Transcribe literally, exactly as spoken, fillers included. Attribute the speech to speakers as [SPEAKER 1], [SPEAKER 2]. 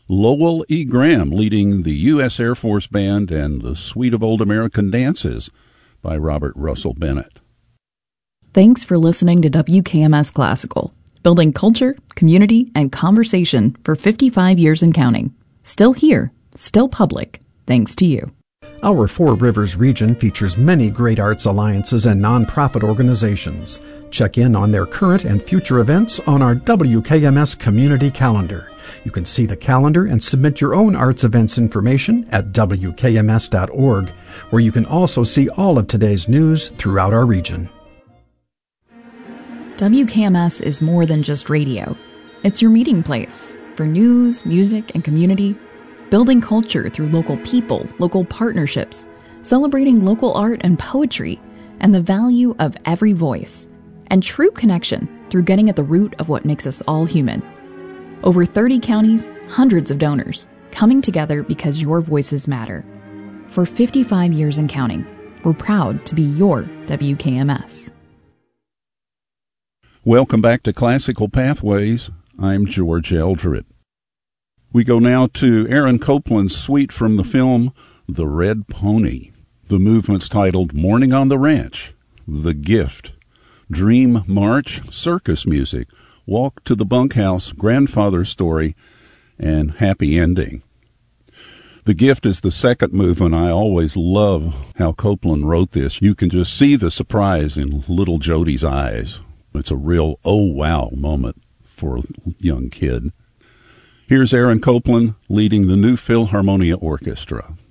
[SPEAKER 1] Lowell E. Graham leading the U S Air Force Band and the Suite of Old American Dances by Robert Russell Bennett.
[SPEAKER 2] Thanks for listening to W K M S Classical, building culture, community, and conversation for fifty-five years and counting. Still here, still public, thanks to you.
[SPEAKER 3] Our Four Rivers region features many great arts alliances and nonprofit organizations. Check in on their current and future events on our W K M S community calendar. You can see the calendar and submit your own arts events information at W K M S dot org, where you can also see all of today's news throughout our region.
[SPEAKER 2] W K M S is more than just radio. It's your meeting place for news, music, and community, building culture through local people, local partnerships, celebrating local art and poetry, and the value of every voice, and true connection through getting at the root of what makes us all human. Over thirty counties, hundreds of donors, coming together because your voices matter. For fifty-five years and counting, we're proud to be your W K M S.
[SPEAKER 1] Welcome back to Classical Pathways. I'm George Eldred. We go now to Aaron Copland's suite from the film The Red Pony. The movement's titled Morning on the Ranch, The Gift, Dream March, Circus Music, Walk to the Bunkhouse, Grandfather Story, and Happy Ending. The Gift is the second movement. I always love how Copland wrote this. You can just see the surprise in little Jodi's eyes. It's a real oh wow moment for a young kid. Here's Aaron Copland leading the New Philharmonia Orchestra.